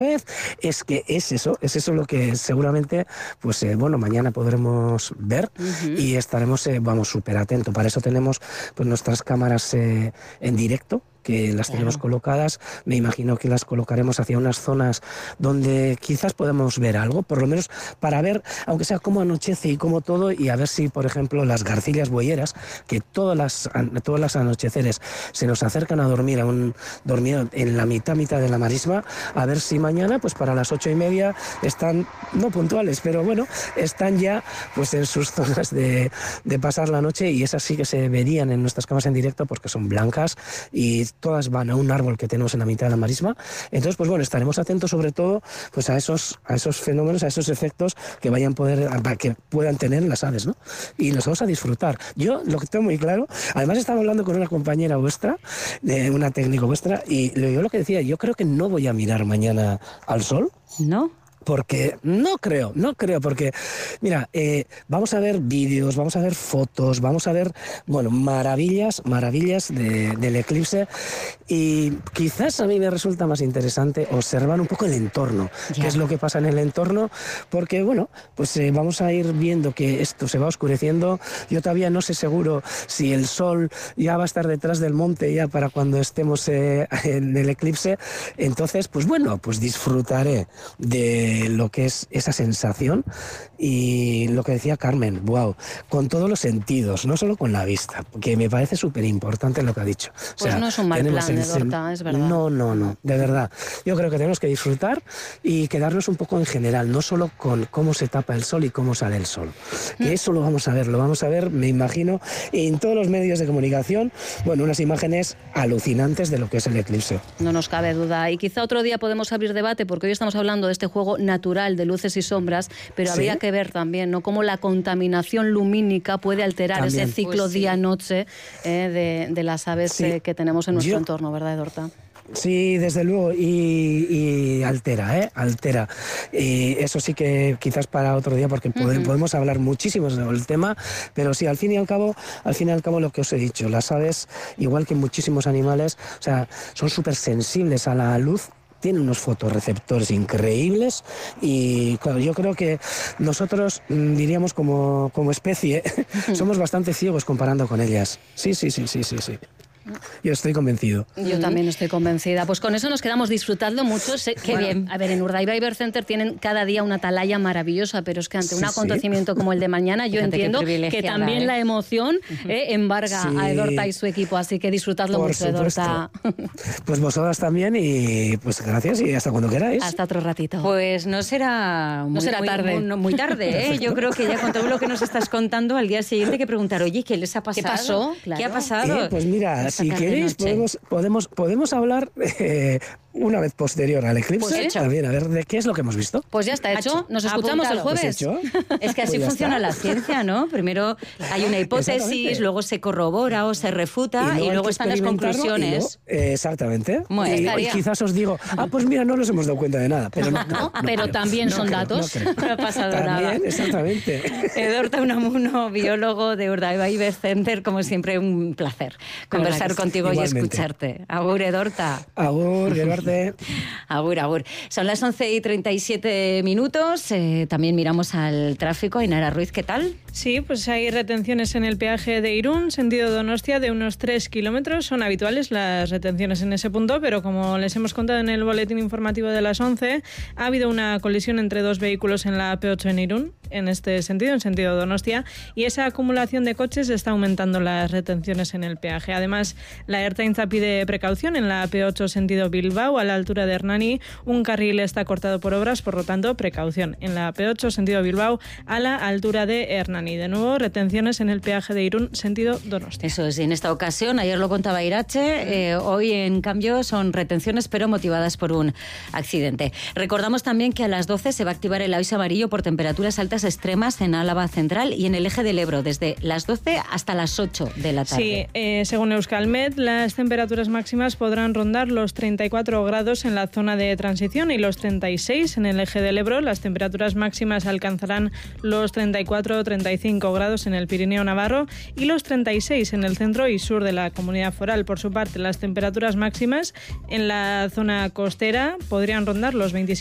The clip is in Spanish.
es que es eso lo que seguramente, pues bueno, mañana podremos ver y estaremos, vamos, súper atentos. Para eso tenemos pues nuestras cámaras en directo, que las tenemos colocadas. Me imagino que las colocaremos hacia unas zonas donde quizás podemos ver algo, por lo menos para ver, aunque sea cómo anochece y cómo todo, y a ver si, por ejemplo, las garcillas boyeras, que todas las anocheceres se nos acercan a dormir a un dormido en la mitad de la marisma, a ver si mañana, pues para las 8:30 están, no puntuales, pero bueno, están ya pues en sus zonas de pasar la noche, y esas sí que se verían en nuestras cámaras en directo porque son blancas y todas van a un árbol que tenemos en la mitad de la marisma. Entonces, pues bueno, estaremos atentos sobre todo pues a esos fenómenos, a esos efectos que que puedan tener las aves, ¿no? Y los vamos a disfrutar. Yo lo que tengo muy claro, además estaba hablando con una compañera vuestra, una técnico vuestra, y yo lo que decía, yo creo que no voy a mirar mañana al sol. ¿No? Porque no creo, porque mira, vamos a ver vídeos, vamos a ver fotos, vamos a ver, bueno, maravillas del eclipse, y quizás a mí me resulta más interesante observar un poco el entorno, qué es lo que pasa en el entorno, porque bueno, pues vamos a ir viendo que esto se va oscureciendo. Yo todavía no sé seguro si el sol ya va a estar detrás del monte ya para cuando estemos en el eclipse. Entonces, pues bueno, pues disfrutaré de lo que es esa sensación, y lo que decía Carmen, wow, con todos los sentidos, no solo con la vista, que me parece súper importante lo que ha dicho. Pues no es un mal plan de Dorta, es verdad. No, de verdad. Yo creo que tenemos que disfrutar y quedarnos un poco en general, no solo con cómo se tapa el sol y cómo sale el sol. Que eso lo vamos a ver, me imagino, en todos los medios de comunicación, bueno, unas imágenes alucinantes de lo que es el eclipse. No nos cabe duda. Y quizá otro día podemos abrir debate, porque hoy estamos hablando de este juego natural de luces y sombras, pero habría que ver también, ¿no?, cómo la contaminación lumínica puede alterar ese ciclo día-noche de las aves que tenemos en nuestro entorno, ¿verdad, Dorta? Sí, desde luego, y altera. Y eso sí que quizás para otro día, porque podemos hablar muchísimo del tema, pero sí, al fin y al cabo lo que os he dicho, las aves, igual que muchísimos animales, o sea, son súper sensibles a la luz, tienen unos fotorreceptores increíbles, y claro, yo creo que nosotros diríamos como especie somos bastante ciegos comparando con ellas. Sí. Yo estoy convencido. Yo también estoy convencida. Pues con eso nos quedamos disfrutando mucho. Qué bien. A ver, en Urdaibai Bird Center tienen cada día una atalaya maravillosa, pero es que ante un acontecimiento como el de mañana, yo entiendo que también la emoción embarga a Edorta y su equipo, así que disfrutadlo mucho, Edorta. Pues vosotras también, y pues gracias, y hasta cuando queráis. Hasta otro ratito. Pues no será tarde. Muy tarde, ¿eh? Yo creo que ya con todo lo que nos estás contando, al día siguiente hay que preguntar, oye, ¿qué les ha pasado? ¿Qué pasó? Claro. ¿Qué ha pasado? Pues mira, si queréis podemos hablar una vez posterior al eclipse, también, a ver de qué es lo que hemos visto. Pues ya está hecho. Nos escuchamos el jueves. Es que así funciona la ciencia, ¿no? Primero hay una hipótesis, luego se corrobora o se refuta, y luego están las conclusiones. Exactamente. Y quizás os digo, pues mira, no nos hemos dado cuenta de nada. Pero pero también son datos. No ha pasado nada. Exactamente. Edorta Unamuno, biólogo de Urdaibai Bird Center, como siempre, un placer conversar contigo y escucharte. Agur, Edorta. Agur, Eduardo. Agur. Son las 11:37. También miramos al tráfico. Ainara Ruiz, ¿qué tal? Sí, pues hay retenciones en el peaje de Irún, sentido Donostia, de unos 3 kilómetros. Son habituales las retenciones en ese punto, pero como les hemos contado en el boletín informativo de las 11, ha habido una colisión entre dos vehículos en la P8 en Irún, en este sentido, en sentido Donostia, y esa acumulación de coches está aumentando las retenciones en el peaje. Además, la Ertzaintza pide precaución en la P8 sentido Bilbao, a la altura de Hernani. Un carril está cortado por obras, por lo tanto, precaución en la P8 sentido Bilbao, a la altura de Hernani. De nuevo, retenciones en el peaje de Irún, sentido Donostia. Eso es, y en esta ocasión, ayer lo contaba Irache, hoy en cambio son retenciones, pero motivadas por un accidente. Recordamos también que a las 12 se va a activar el aviso amarillo por temperaturas altas temperaturas extremas en Álava Central y en el eje del Ebro, desde las 12 hasta las 8 de la tarde. Sí, según Euskalmet, las temperaturas máximas podrán rondar los 34 grados en la zona de transición y los 36 en el eje del Ebro. Las temperaturas máximas alcanzarán los 34-35 grados en el Pirineo Navarro y los 36 en el centro y sur de la Comunidad Foral. Por su parte, las temperaturas máximas en la zona costera podrían rondar los 27